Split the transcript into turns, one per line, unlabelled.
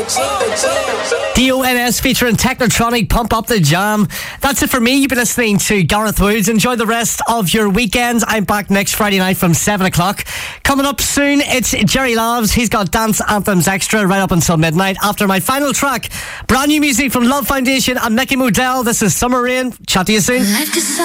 DONS featuring Technotronic, Pump Up the Jam. That's it for me. You've been listening to Gareth Woods. Enjoy the rest of your weekends. I'm back next Friday night from 7 o'clock. Coming up soon, it's Jerry Loves. He's got Dance Anthems Extra right up until midnight. After my final track, brand new music from Love Foundation and Mickey Modell. This is Summer Rain. Chat to you soon.